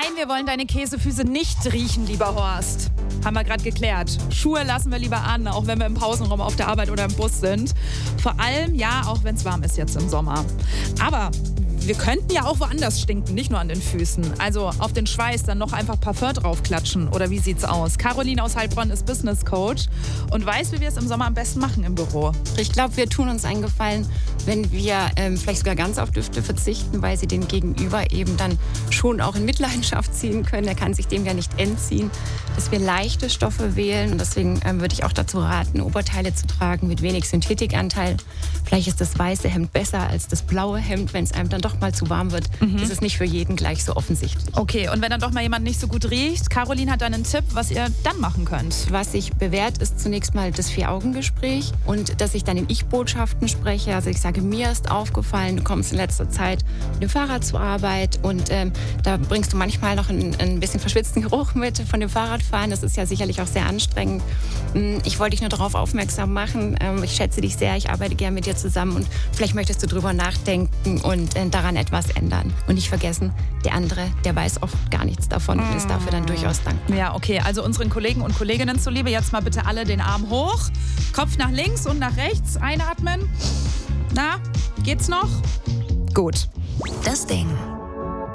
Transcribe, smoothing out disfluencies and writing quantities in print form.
Nein, wir wollen deine Käsefüße nicht riechen, lieber Horst. Haben wir gerade geklärt. Schuhe lassen wir lieber an, auch wenn wir im Pausenraum auf der Arbeit oder im Bus sind. Vor allem, ja, auch wenn es warm ist jetzt im Sommer. Aber wir könnten ja auch woanders stinken, nicht nur an den Füßen. Also auf den Schweiß dann noch einfach Parfum draufklatschen. Oder wie sieht's aus? Caroline aus Heilbronn ist Business Coach und weiß, wie wir es im Sommer am besten machen im Büro. Ich glaube, wir tun uns einen Gefallen, wenn wir vielleicht sogar ganz auf Düfte verzichten, weil sie den Gegenüber eben dann schon auch in Mitleidenschaft ziehen können. Er kann sich dem ja nicht entziehen, dass wir leichte Stoffe wählen. Und deswegen würde ich auch dazu raten, Oberteile zu tragen mit wenig Synthetikanteil. Vielleicht ist das weiße Hemd besser als das blaue Hemd, wenn es einem dann doch mal zu warm wird. Ist es nicht für jeden gleich so offensichtlich. Okay, und wenn dann doch mal jemand nicht so gut riecht, Caroline hat einen Tipp, was ihr dann machen könnt. Was sich bewährt, ist zunächst mal das 4-Augen-Gespräch und dass ich dann in Ich-Botschaften spreche. Also ich sage, mir ist aufgefallen, du kommst in letzter Zeit mit dem Fahrrad zur Arbeit und da bringst du manchmal noch ein bisschen verschwitzten Geruch mit von dem Fahrradfahren. Das ist ja sicherlich auch sehr anstrengend. Ich wollte dich nur darauf aufmerksam machen. Ich schätze dich sehr, ich arbeite gerne mit dir zusammen und vielleicht möchtest du drüber nachdenken und daran etwas ändern. Und nicht vergessen, der andere, der weiß oft gar nichts davon und ist dafür dann durchaus dankbar. Ja, okay, also unseren Kollegen und Kolleginnen zuliebe, jetzt mal bitte alle den Arm hoch, Kopf nach links und nach rechts, einatmen. Na, geht's noch? Gut. Das Ding.